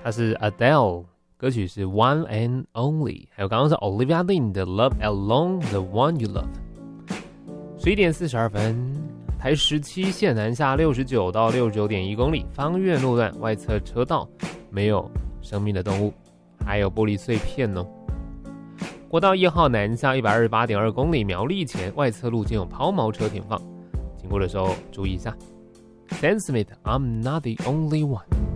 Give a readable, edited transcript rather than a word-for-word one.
它是 Adele， 歌曲是 One and Only， 还有刚刚是 Olivia Lin 的 Love Alone the One You Love。 11点42分，台17线南下69到69.1公里，芳苑路段外侧车道没有生命的动物，还有玻璃碎片哦。国道1号南下128.2公里，苗栗前外侧路径有抛锚车停放，经过的时候注意一下。Sam Smith I'm not the only one。